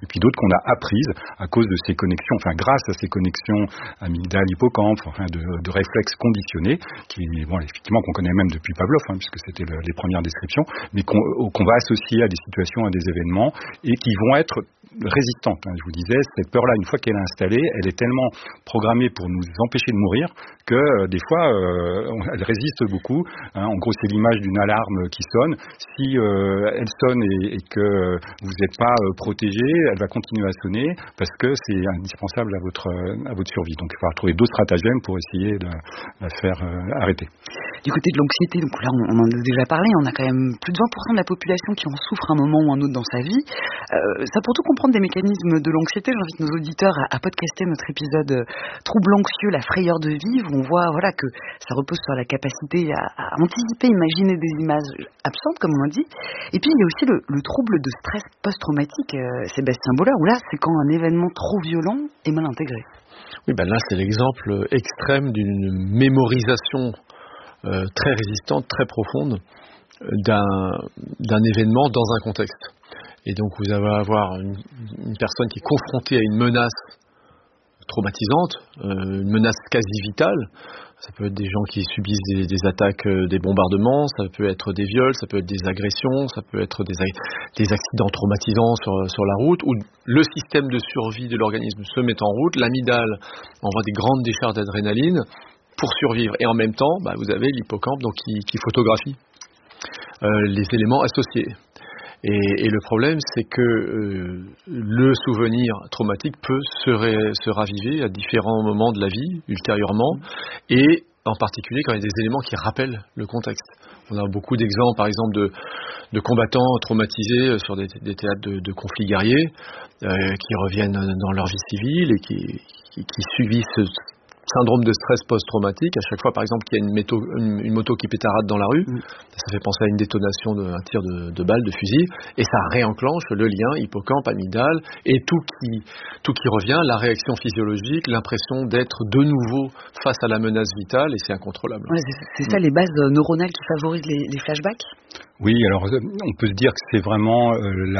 puis d'autres qu'on a apprises à cause de ces connexions, grâce à ces connexions amygdale-hippocampe, de réflexes conditionnés, effectivement qu'on connaît même depuis Pavlov, puisque c'était les premières descriptions, mais qu'on va associer à des situations, à des événements, et qui vont être résistantes. Je vous disais, cette peur-là, une fois qu'elle est installée, elle est tellement programmée pour nous empêcher de mourir que des fois, elle résiste beaucoup. En gros, c'est l'image d'une alarme qui sonne. Si elle sonne et que vous n'êtes pas protégé, elle va continuer à sonner parce que c'est indispensable à votre survie. Donc, il va falloir trouver d'autres stratagèmes pour essayer de la faire arrêter. Du côté de l'anxiété, donc là on en a déjà parlé, on a quand même plus de 20% de la population qui en souffre à un moment ou un autre dans sa vie. Ça, pour tout comprendre des mécanismes de l'anxiété, j'invite nos auditeurs à podcaster notre épisode Trouble anxieux, la frayeur de vivre, où on voit que ça repose sur la capacité à anticiper, imaginer des images absurdes, comme on l'a dit. Et puis il y a aussi le trouble de stress post-traumatique, Sébastien Boller, où là c'est quand un événement trop violent est mal intégré. Oui, là c'est l'exemple extrême d'une mémorisation très résistante, très profonde d'un événement dans un contexte. Et donc vous allez avoir une personne qui est confrontée à une menace traumatisante, une menace quasi vitale. Ça peut être des gens qui subissent des attaques, des bombardements, ça peut être des viols, ça peut être des agressions, ça peut être des accidents traumatisants sur la route, où le système de survie de l'organisme se met en route, l'amygdale envoie des grandes décharges d'adrénaline pour survivre. Et en même temps, vous avez l'hippocampe qui photographie les éléments associés. Et le problème, c'est que le souvenir traumatique peut se raviver à différents moments de la vie, ultérieurement, et en particulier quand il y a des éléments qui rappellent le contexte. On a beaucoup d'exemples, par exemple, de combattants traumatisés sur des théâtres de conflits guerriers, qui reviennent dans leur vie civile et qui subissent ce syndrome de stress post-traumatique. À chaque fois, par exemple, qu'il y a une moto qui pétarade dans la rue, ça fait penser à une détonation d'un tir de balle, de fusil, et ça réenclenche le lien hippocampe, amygdale, et tout qui revient, la réaction physiologique, l'impression d'être de nouveau face à la menace vitale, et c'est incontrôlable. Ouais, c'est ça les bases neuronales qui favorisent les flashbacks ? Oui, alors on peut se dire que c'est vraiment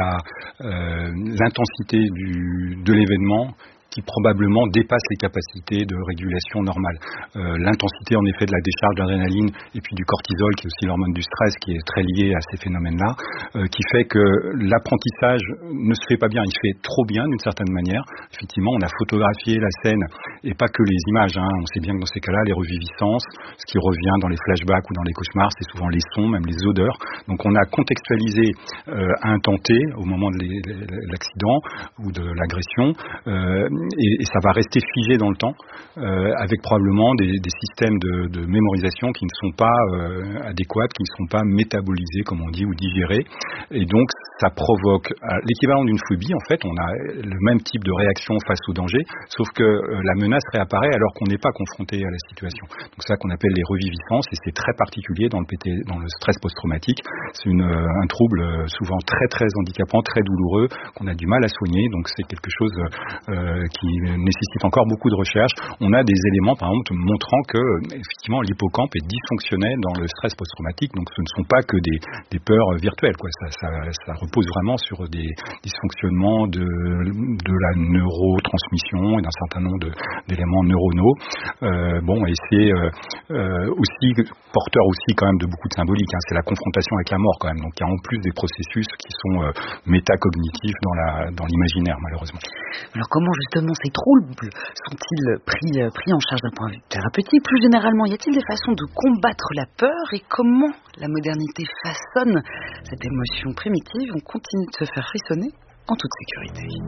l'intensité de l'événement qui probablement dépasse les capacités de régulation normale. L'intensité en effet de la décharge d'adrénaline et puis du cortisol, qui est aussi l'hormone du stress, qui est très liée à ces phénomènes-là, qui fait que l'apprentissage ne se fait pas bien, il se fait trop bien d'une certaine manière. Effectivement, on a photographié la scène, et pas que les images, on sait bien que dans ces cas-là, les reviviscences, ce qui revient dans les flashbacks ou dans les cauchemars, c'est souvent les sons, même les odeurs. Donc on a contextualisé à un temps T, au moment de l'accident ou de l'agression, et ça va rester figé dans le temps, avec probablement des systèmes de mémorisation qui ne sont pas adéquats, qui ne seront pas métabolisés, comme on dit, ou digérés. Et donc, ça provoque l'équivalent d'une phobie. En fait, on a le même type de réaction face au danger, sauf que la menace réapparaît alors qu'on n'est pas confronté à la situation. Donc, c'est ça qu'on appelle les reviviscences, et c'est très particulier dans le stress post-traumatique. C'est un trouble souvent très, très handicapant, très douloureux, qu'on a du mal à soigner. Donc, c'est quelque chose qui nécessite encore beaucoup de recherche. On a des éléments, par exemple, montrant que effectivement l'hippocampe est dysfonctionnel dans le stress post-traumatique. Donc ce ne sont pas que des peurs virtuelles, quoi. Ça repose vraiment sur des dysfonctionnements de la neurotransmission et d'un certain nombre d'éléments neuronaux. Et c'est aussi porteur aussi quand même de beaucoup de symbolique. C'est la confrontation avec la mort quand même. Donc il y a en plus des processus qui sont métacognitifs dans l'imaginaire, malheureusement. Alors comment justement ces troubles sont-ils pris en charge d'un point de vue thérapeutique ? Plus généralement, y a-t-il des façons de combattre la peur et comment la modernité façonne cette émotion primitive ? On continue de se faire frissonner en toute sécurité.